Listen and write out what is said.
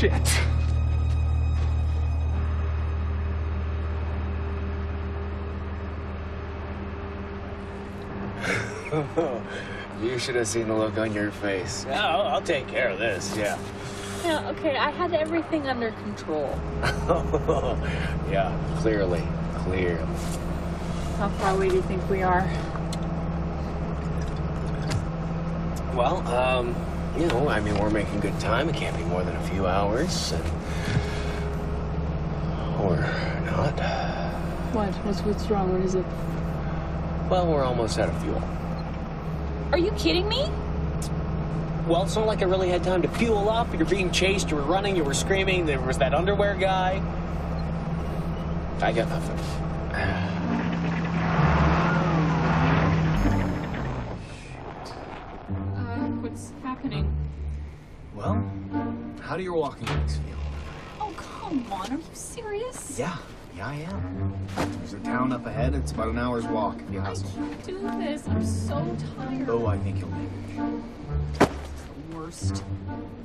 Shit. You should have seen the look on your face. Yeah, I'll take care of this, yeah. Yeah, okay, I had everything under control. Yeah, clearly. How far away do you think we are? Well, we're making good time. It can't be more than a few hours. Or not. What's wrong? What is it? Well, we're almost out of fuel. Are you kidding me? Well, it's not like I really had time to fuel up. You're being chased, you were running, you were screaming. There was that underwear guy. I got nothing. What's happening? Well, how do your walking legs feel? Oh, come on. Are you serious? Yeah, I am. There's a town up ahead. It's about an hour's walk if you I hustle. can't do this. I'm so tired. Oh, I think you'll make it. The worst.